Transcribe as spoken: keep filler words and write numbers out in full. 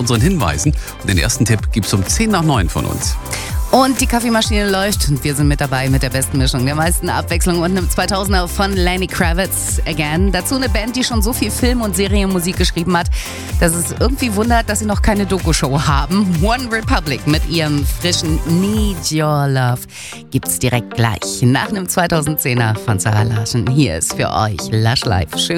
unseren Hinweisen. Und den ersten Tipp gibt's um zehn nach neun von uns. Und die Kaffeemaschine läuft und wir sind mit dabei mit der besten Mischung, der meisten Abwechslung und einem zweitausender von Lenny Kravitz Again. Dazu eine Band, die schon so viel Film- und Serienmusik geschrieben hat, dass es irgendwie wundert, dass sie noch keine Doku-Show haben. One Republic mit ihrem frischen Need Your Love gibt's direkt gleich nach einem zweitausendzehner von Sarah Larsen. Hier ist für euch Lush Life. Schön